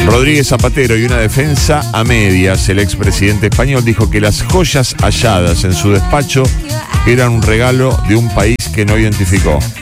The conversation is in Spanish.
Rodríguez Zapatero y una defensa a medias. El expresidente español dijo que las joyas halladas en su despacho eran un regalo de un país que no identificó.